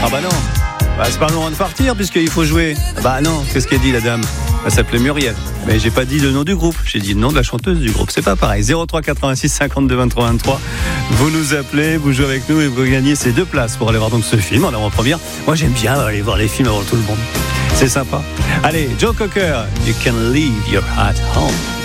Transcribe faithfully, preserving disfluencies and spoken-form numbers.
bah non. Bah, c'est pas le moment de partir puisqu'il faut jouer. Bah non, qu'est-ce qu'elle dit la dame? Elle s'appelait Muriel. Mais j'ai pas dit le nom du groupe, j'ai dit le nom de la chanteuse du groupe. C'est pas pareil. zéro trois quatre-vingt-six cinquante-deux vingt-trois vingt-trois. Vous nous appelez, vous jouez avec nous et vous gagnez ces deux places pour aller voir donc ce film en avant-première. Moi j'aime bien aller voir les films avant tout le monde. C'est sympa. Allez, Joe Cocker, You Can Leave Your Heart Home.